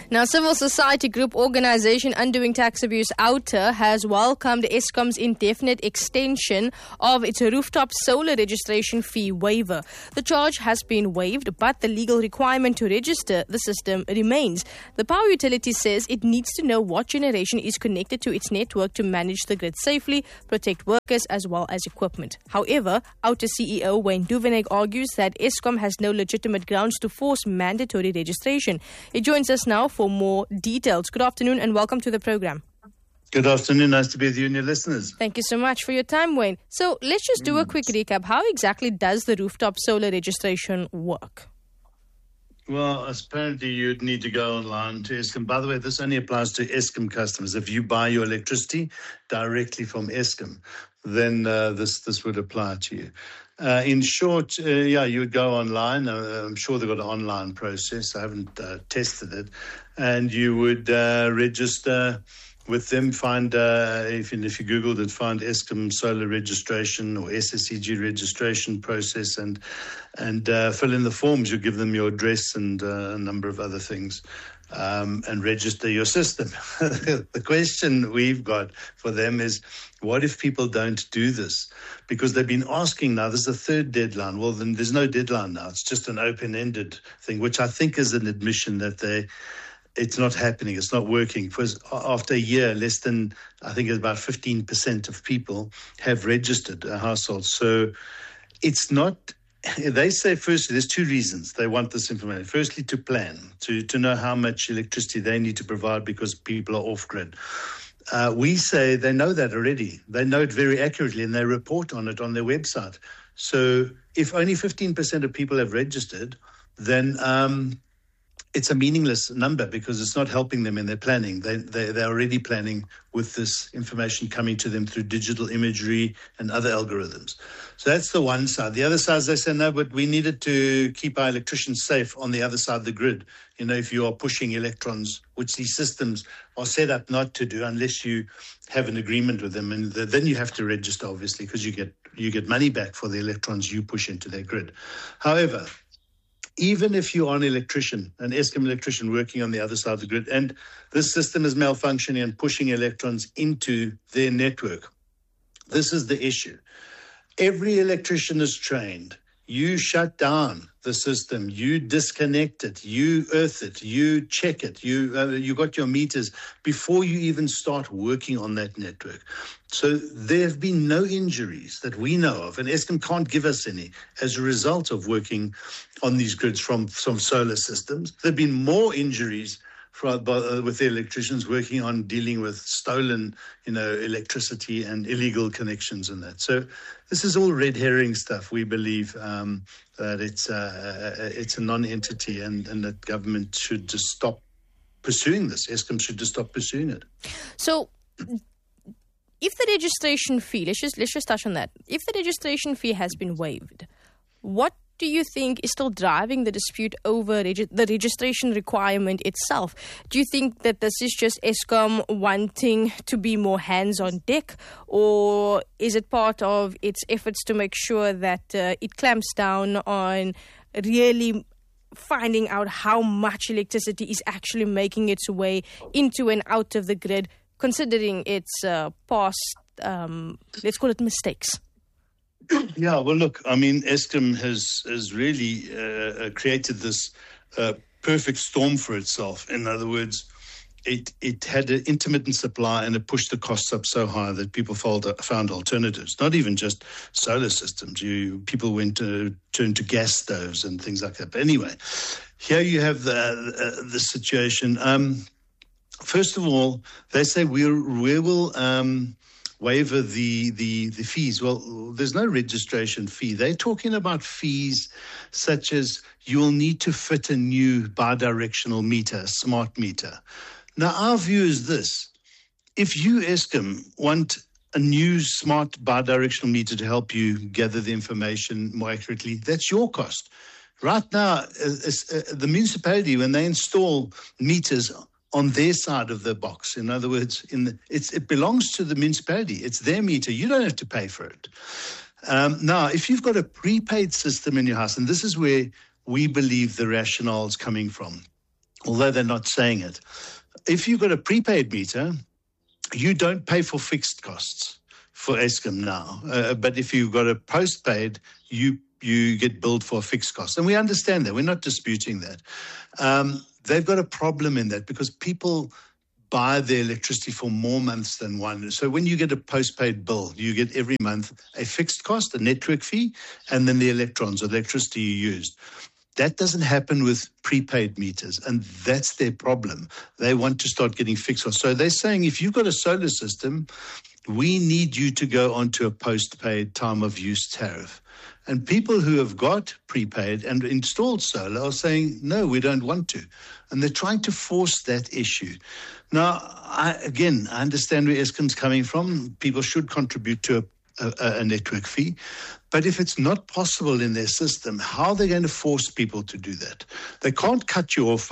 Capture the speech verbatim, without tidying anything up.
Now, civil society group organisation Undoing Tax Abuse Outer has welcomed Eskom's indefinite extension of its rooftop solar registration fee waiver. The charge has been waived, but the legal requirement to register the system remains. The power utility says it needs to know what generation is connected to its network to manage the grid safely, protect workers as well as equipment. However, Outer C E O Wayne Duveneg argues that Eskom has no legitimate grounds to force mandatory registration. He joins us now for more details. Good afternoon and welcome to the program. Good afternoon. Nice to be with you and your listeners. Thank you so much for your time, Wayne. So let's just do a quick recap. How exactly does the rooftop solar registration work? Well, apparently you'd need to go online to Eskom. By the way, this only applies to Eskom customers. If you buy your electricity directly from Eskom, then uh, this this would apply to you. Uh, in short, uh, yeah, you would go online. Uh, I'm sure they've got an online process. I haven't uh, tested it. And you would uh, register with them, find, uh, if, if you Googled it, find Eskom solar registration or S S E G registration process and and uh, fill in the forms. You give them your address and uh, a number of other things. Um, and register your system. The question we've got for them is, what if people don't do this? Because they've been asking now, this is the third deadline. Well, then there's no deadline now. It's just an open-ended thing, which I think is an admission that they, it's not happening. It's not working. Because after a year, less than, I think it's about fifteen percent of people have registered a household. So it's not... They say, firstly, there's two reasons they want this information. Firstly, to plan, to, to know how much electricity they need to provide because people are off-grid. Uh, we say they know that already. They know it very accurately, and they report on it on their website. So if only fifteen percent of people have registered, then um, it's a meaningless number because it's not helping them in their planning. They, they, they're already planning with this information coming to them through digital imagery and other algorithms. So that's the one side. The other side is they say, no, but we needed to keep our electricians safe on the other side of the grid. You know, if you are pushing electrons, which these systems are set up not to do unless you have an agreement with them. And the, then you have to register, obviously, because you get you get money back for the electrons you push into their grid. However, even if you are an electrician, an Eskom electrician working on the other side of the grid, and this system is malfunctioning and pushing electrons into their network, this is the issue. Every electrician is trained. You shut down the system, you disconnect it, you earth it, you check it, you uh, you got your meters before you even start working on that network. So there have been no injuries that we know of, and Eskom can't give us any as a result of working on these grids from some solar systems. There have been more injuries for, uh, with the electricians working on dealing with stolen, you know, electricity and illegal connections and that. So this is all red herring stuff. We believe um, that it's uh, it's a non-entity and, and that government should just stop pursuing this. Eskom should just stop pursuing it. So if the registration fee, let's just, let's just touch on that. If the registration fee has been waived, what do you think is still driving the dispute over regi- the registration requirement itself? Do you think that this is just Eskom wanting to be more hands on deck, or is it part of its efforts to make sure that uh, it clamps down on really finding out how much electricity is actually making its way into and out of the grid, considering its uh, past, um, let's call it mistakes? Yeah, well, look, I mean, Eskom has has really uh, created this uh, perfect storm for itself. In other words, it it had an intermittent supply and it pushed the costs up so high that people found, found alternatives. Not even just solar systems. You people went to turn to gas stoves and things like that. But anyway, here you have the uh, the situation. Um, first of all, they say we'll, we will. Um, waiver the, the, the fees. Well, there's no registration fee. They're talking about fees such as you'll need to fit a new bidirectional meter, a smart meter. Now, our view is this. If you, Eskom, want a new smart bidirectional meter to help you gather the information more accurately, that's your cost. Right now, uh, uh, the municipality, when they install meters on their side of the box. In other words, in the, it's, it belongs to the municipality. It's their meter. You don't have to pay for it. Um, now, if you've got a prepaid system in your house, and this is where we believe the rationale is coming from. although they're not saying it. If you've got a prepaid meter, you don't pay for fixed costs for Eskom now. Uh, but if you've got a postpaid, you you get billed for a fixed cost. And we understand that. We're not disputing that. Um, they've got a problem in that because people buy their electricity for more months than one. So when you get a postpaid bill, you get every month a fixed cost, a network fee, and then the electrons or electricity you used. That doesn't happen with prepaid meters, and that's their problem. They want to start getting fixed costs. So they're saying if you've got a solar system, we need you to go onto a postpaid time of use tariff. And people who have got prepaid and installed solar are saying, no, we don't want to. And they're trying to force that issue. Now, I, again, I understand where Eskom's coming from. People should contribute to a A, a network fee. But if it's not possible in their system, how are they going to force people to do that? They can't cut you off